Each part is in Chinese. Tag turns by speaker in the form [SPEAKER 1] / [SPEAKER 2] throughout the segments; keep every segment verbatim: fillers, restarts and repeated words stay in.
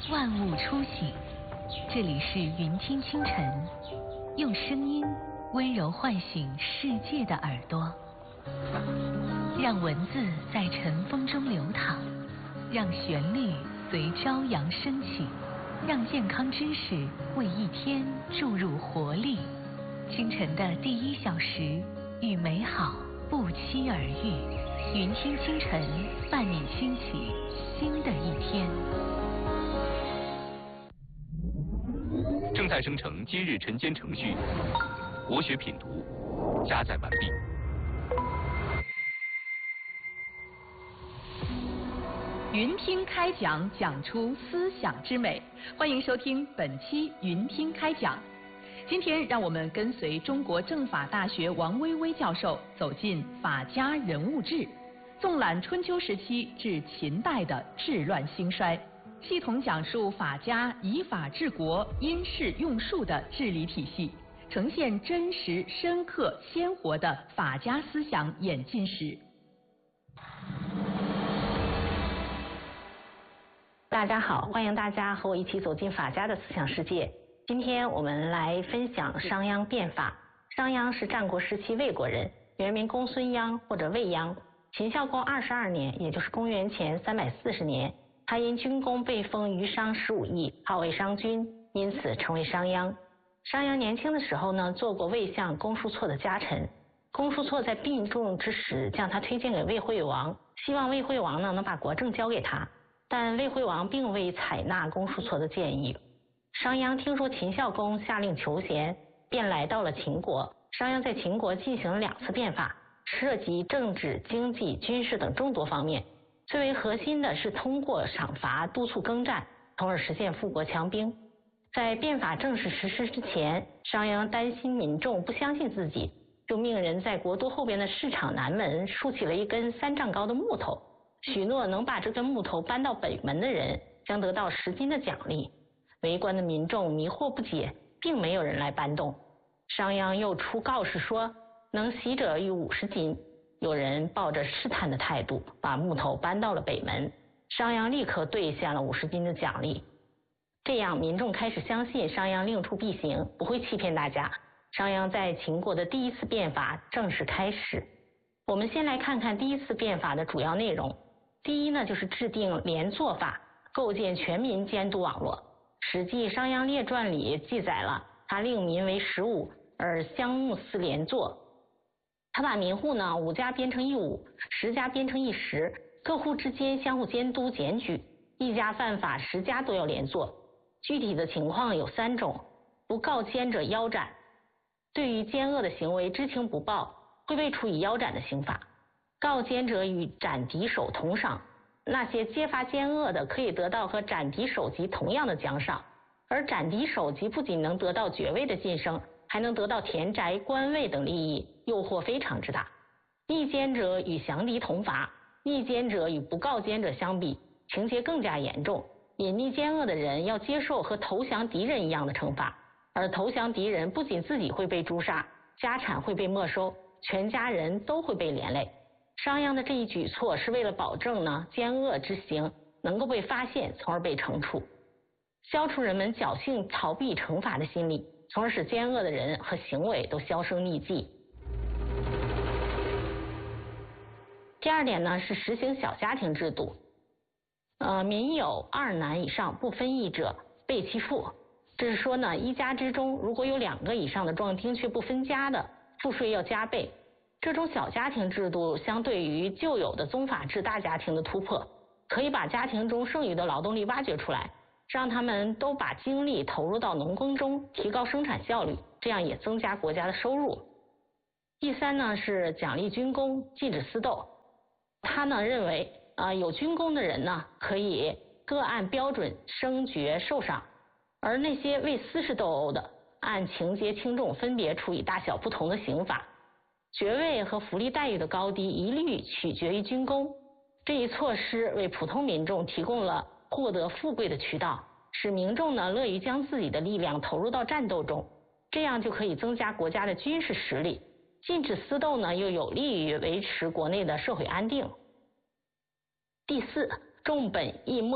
[SPEAKER 1] 万物初醒，这里是云听清晨，用声音温柔唤醒世界的耳朵，让文字在晨风中流淌，让旋律随朝阳升起，让健康知识为一天注入活力。清晨的第一小时，与美好不期而遇。云听清晨，伴你兴起新的一天。
[SPEAKER 2] 正在生成今日晨间程序，国学品读，加载完毕。
[SPEAKER 3] 云听开讲，讲出思想之美。欢迎收听本期云听开讲。今天让我们跟随中国政法大学王薇薇教授走进法家人物志，纵览春秋时期至秦代的治乱兴衰，系统讲述法家以法治国、因势用术的治理体系，呈现真实、深刻、鲜活的法家思想演进史。
[SPEAKER 4] 大家好，欢迎大家和我一起走进法家的思想世界。今天我们来分享商鞅变法。商鞅是战国时期魏国人，原名公孙鞅或者魏鞅。秦孝公二十二年，也就是公元前三百四十年，他因军功被封于商十五邑，号为商君，因此成为商鞅。商鞅年轻的时候呢，做过魏相公叔痤的家臣。公叔痤在病重之时，将他推荐给魏惠王，希望魏惠王呢能把国政交给他。但魏惠王并未采纳公叔痤的建议。商鞅听说秦孝公下令求贤，便来到了秦国。商鞅在秦国进行了两次变法，涉及政治、经济、军事等众多方面。最为核心的是通过赏罚督促耕战，从而实现富国强兵。在变法正式实施之前，商鞅担心民众不相信自己，就命人在国都后边的市场南门竖起了一根三丈高的木头，许诺能把这根木头搬到北门的人将得到十斤的奖励。围观的民众迷惑不解，并没有人来搬动。商鞅又出告示说，能袭者逾五十斤。有人抱着试探的态度，把木头搬到了北门。商鞅立刻兑现了五十斤的奖励。这样，民众开始相信商鞅令出必行，不会欺骗大家。商鞅在秦国的第一次变法正式开始。我们先来看看第一次变法的主要内容。第一呢，就是制定连坐法，构建全民监督网络。史记《商鞅列传》里记载了，他令民为十五，而乡牧四连坐。他把民户呢五家编成一五，十家编成一十，各户之间相互监督检举，一家犯法，十家都要连坐。具体的情况有三种：不告奸者腰斩，对于奸恶的行为知情不报，会被处以腰斩的刑罚；告奸者与斩敌手同赏，那些揭发奸恶的可以得到和斩敌首级同样的奖赏，而斩敌首级不仅能得到爵位的晋升，还能得到田宅、官位等利益，诱惑非常之大。逆奸者与降敌同罚，逆奸者与不告奸者相比，情节更加严重。隐匿奸恶的人要接受和投降敌人一样的惩罚，而投降敌人不仅自己会被诛杀，家产会被没收，全家人都会被连累。商鞅的这一举措是为了保证呢奸恶之行能够被发现，从而被惩处，消除人们侥幸逃避惩罚的心理，从而使奸恶的人和行为都销声匿迹。第二点呢，是实行小家庭制度。呃，民有二男以上不分邑者，备其父。这是说呢，一家之中如果有两个以上的壮丁却不分家的，赋税要加倍。这种小家庭制度相对于旧有的宗法制大家庭的突破，可以把家庭中剩余的劳动力挖掘出来，让他们都把精力投入到农耕中，提高生产效率，这样也增加国家的收入。第三呢，是奖励军功，禁止私斗。他呢认为啊、呃，有军功的人呢可以各按标准升爵受赏，而那些为私事斗殴的，按情节轻重分别处以大小不同的刑罚。爵位和福利待遇的高低一律取决于军功。这一措施为普通民众提供了获得富贵的渠道，使民众呢乐于将自己的力量投入到战斗中，这样就可以增加国家的军事实力。禁止私斗呢，又有利于维持国内的社会安定。第四，重本抑末，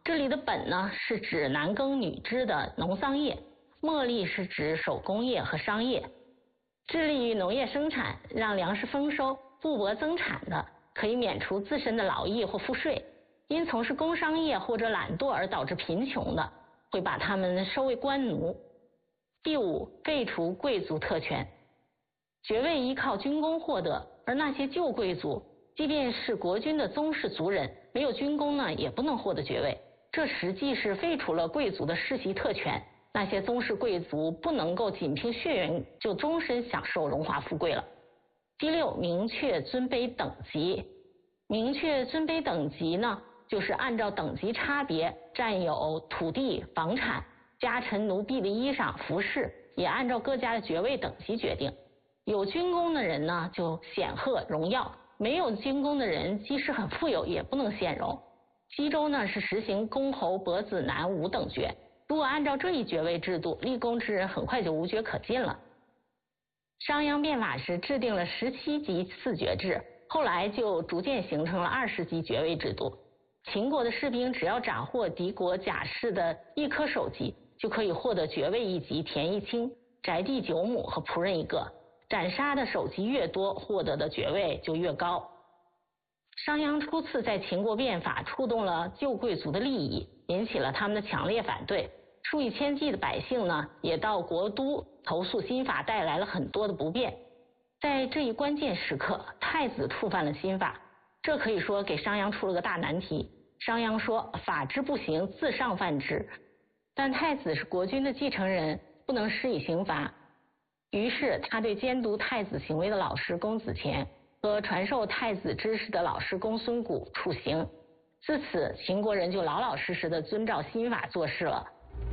[SPEAKER 4] 这里的本呢是指男耕女织的农桑业，茉莉是指手工业和商业。致力于农业生产，让粮食丰收、布帛增产的，可以免除自身的劳役或赋税；因从事工商业或者懒惰而导致贫穷的，会把他们收为官奴。第五，废除贵族特权。爵位依靠军功获得，而那些旧贵族，即便是国君的宗室族人，没有军功呢，也不能获得爵位。这实际是废除了贵族的世袭特权，那些宗室贵族不能够仅凭血缘就终身享受荣华富贵了。第六，明确尊卑等级。明确尊卑等级呢，就是按照等级差别占有土地、房产、家臣奴婢的衣裳、服饰，也按照各家的爵位等级决定。有军功的人呢，就显赫荣耀；没有军功的人，即使很富有，也不能显荣。西周呢是实行公侯伯子男五等爵，如果按照这一爵位制度，立功之人很快就无爵可进了。商鞅变法时制定了十七级四爵制，后来就逐渐形成了二十级爵位制度。秦国的士兵只要斩获敌国甲士的一颗首级，就可以获得爵位一级、田一顷、宅地九亩和仆人一个。斩杀的首级越多，获得的爵位就越高。商鞅初次在秦国变法，触动了旧贵族的利益，引起了他们的强烈反对。数以千计的百姓呢，也到国都投诉新法带来了很多的不便。在这一关键时刻，太子触犯了新法，这可以说给商鞅出了个大难题。商鞅说：“法之不行，自上犯之。”但太子是国君的继承人，不能施以刑罚。于是他对监督太子行为的老师公子虔和传授太子知识的老师公孙贾处刑。自此，秦国人就老老实实的遵照新法做事了。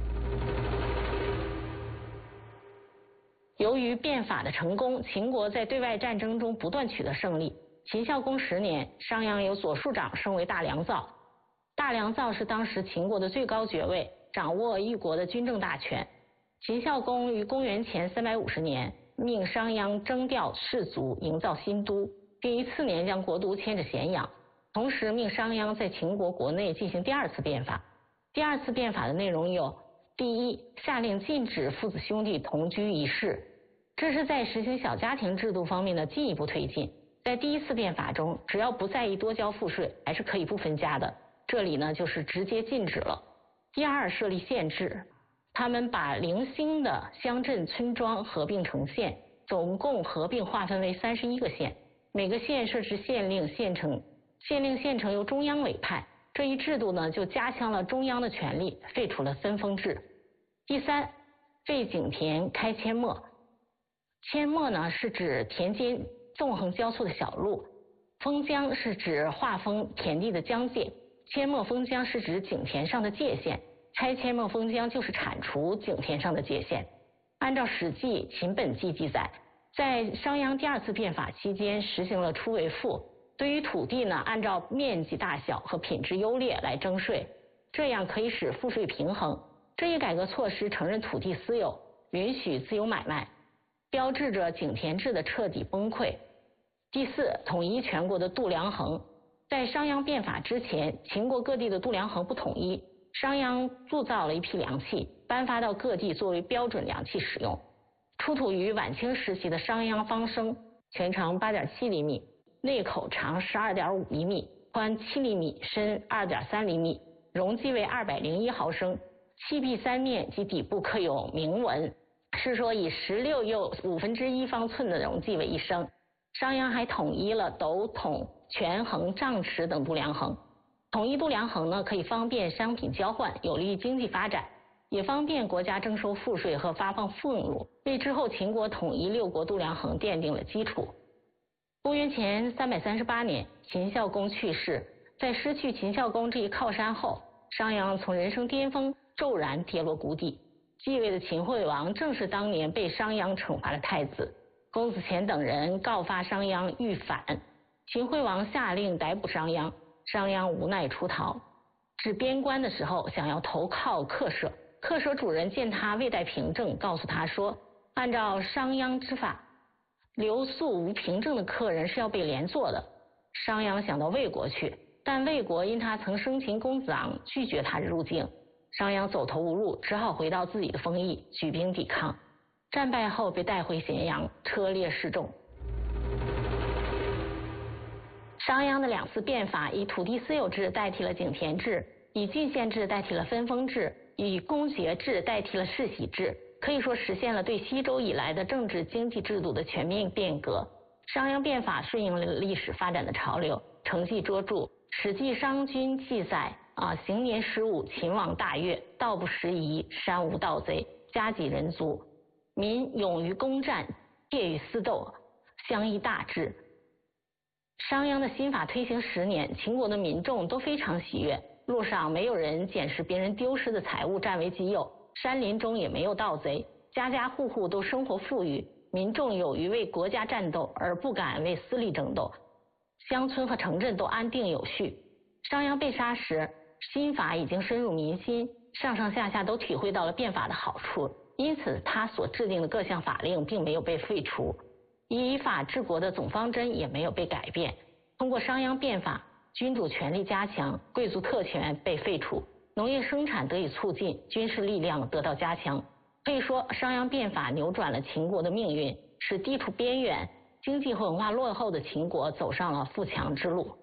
[SPEAKER 4] 由于变法的成功，秦国在对外战争中不断取得胜利。秦孝公十年，商鞅由左庶长升为大良造。大良造是当时秦国的最高爵位，掌握一国的军政大权。秦孝公于公元前三百五十年命商鞅征调士卒，营造新都，并于次年将国都迁至咸阳。同时命商鞅在秦国国内进行第二次变法。第二次变法的内容有：第一，下令禁止父子兄弟同居一室，这是在实行小家庭制度方面的进一步推进。在第一次变法中，只要不在意多交赋税，还是可以不分家的，这里呢就是直接禁止了。第二，设立县制，他们把零星的乡镇村庄合并成县，总共合并划分为三十一个县，每个县设置县令、县丞，县令、县丞由中央委派。这一制度呢，就加强了中央的权力，废除了分封制。第三，废井田，开阡陌。阡陌呢是指田间纵横交错的小路，封疆是指划分田地的疆界，阡陌封疆是指井田上的界限。拆阡陌封疆就是铲除井田上的界限。按照《史记·秦本纪》记载，在商鞅第二次变法期间，实行了初为赋，对于土地呢，按照面积大小和品质优劣来征税，这样可以使赋税平衡。这一改革措施承认土地私有，允许自由买卖，标志着井田制的彻底崩溃。第四，统一全国的度量衡。在商鞅变法之前，秦国各地的度量衡不统一。商鞅铸造了一批量器，颁发到各地作为标准量器使用。出土于晚清时期的商鞅方升，全长八点七厘米，内口长十二点五厘米，宽七厘米，深二点三厘米，容积为二百零一毫升，器壁三面及底部刻有铭文，是说以十六又五分之一方寸的容积为一升。商鞅还统一了斗桶、权衡、丈尺等度量衡。统一度量衡呢，可以方便商品交换，有利于经济发展，也方便国家征收赋税和发放俸禄，为之后秦国统一六国度量衡奠定了基础。公元前三百三十八年，秦孝公去世，在失去秦孝公这一靠山后，商鞅从人生巅峰骤然跌落谷底。继位的秦惠王正是当年被商鞅惩罚的太子。公子虔等人告发商鞅欲反，秦惠王下令逮捕商鞅。商鞅无奈出逃，至边关的时候想要投靠客舍，客舍主人见他未带凭证，告诉他说，按照商鞅之法，留宿无凭证的客人是要被连坐的。商鞅想到魏国去， 但魏国因他曾生擒公子昂，拒绝他入境，商鞅走投无路，只好回到自己的封邑，举兵抵抗。战败后被带回咸阳，车裂示众。商鞅的两次变法，以土地私有制代替了井田制，以郡县制代替了分封制，以公爵制代替了世袭制，可以说实现了对西周以来的政治经济制度的全面变革。商鞅变法顺应了历史发展的潮流，成绩卓著。《史记·商君》记载啊，行年十五，秦王大悦，道不拾遗，山无盗贼，家己人足，民勇于攻战，戒于私斗，相依大治。商鞅的新法推行十年，秦国的民众都非常喜悦，路上没有人捡拾别人丢失的财物占为己有，山林中也没有盗贼，家家户户都生活富裕，民众有于为国家战斗而不敢为私利争斗，乡村和城镇都安定有序。商鞅被杀时，新法已经深入民心，上上下下都体会到了变法的好处，因此他所制定的各项法令并没有被废除，以法治国的总方针也没有被改变。通过商鞅变法，君主权力加强，贵族特权被废除，农业生产得以促进，军事力量得到加强。可以说，商鞅变法扭转了秦国的命运，使地处边缘、经济和文化落后的秦国走上了富强之路。